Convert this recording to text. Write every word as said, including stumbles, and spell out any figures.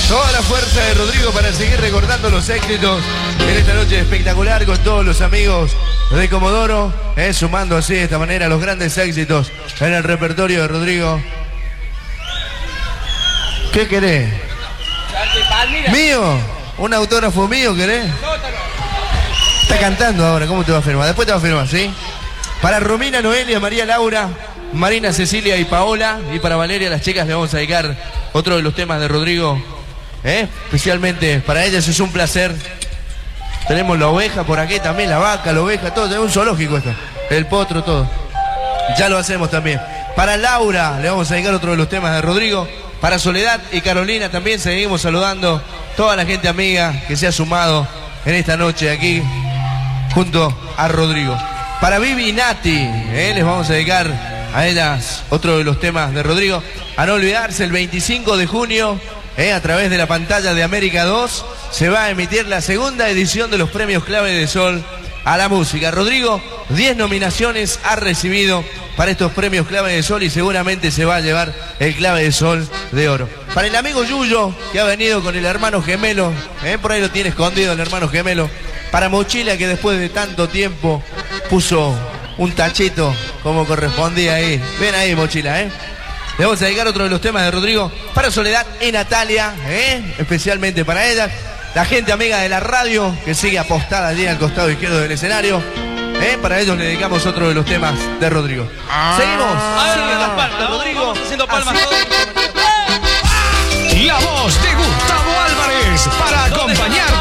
Toda la fuerza de Rodrigo para seguir recordando los éxitos en esta noche espectacular con todos los amigos de Comodoro, eh, sumando así de esta manera los grandes éxitos en el repertorio de Rodrigo. ¿Qué querés? ¿Mío? ¿Un autógrafo mío querés? Está cantando ahora, ¿cómo te va a firmar? Después te va a firmar, ¿sí? Para Romina, Noelia, María Laura, Marina, Cecilia y Paola, y para Valeria, las chicas, le vamos a dedicar otro de los temas de Rodrigo, ¿eh? Especialmente para ellas es un placer. Tenemos la oveja por aquí también, la vaca, la oveja, todo, es un zoológico esto, el potro, todo. Ya lo hacemos también. Para Laura le vamos a dedicar otro de los temas de Rodrigo. Para Soledad y Carolina también seguimos saludando toda la gente amiga que se ha sumado en esta noche aquí junto a Rodrigo. Para Vivi y Nati, ¿eh? les vamos a dedicar a ellas otro de los temas de Rodrigo. A no olvidarse, el veinticinco de junio, ¿eh? a través de la pantalla de América dos, se va a emitir la segunda edición de los premios Clave de Sol a la música. Rodrigo, diez nominaciones ha recibido para estos premios Clave de Sol y seguramente se va a llevar el Clave de Sol de oro. Para el amigo Yuyo, que ha venido con el hermano gemelo, ¿eh? por ahí lo tiene escondido el hermano gemelo. Para Mochila, que después de tanto tiempo puso un tachito como correspondía ahí. Ven ahí, Mochila, ¿eh? Le vamos a dedicar otro de los temas de Rodrigo. Para Soledad y Natalia, ¿eh? especialmente para ellas. La gente amiga de la radio, que sigue apostada allí al costado izquierdo del escenario. ¿Eh? Para ellos le dedicamos otro de los temas de Rodrigo. Ah. Seguimos. A ver, las palmas, de Rodrigo. vamos haciendo palmas Así. todos. La voz de Gustavo Álvarez para acompañar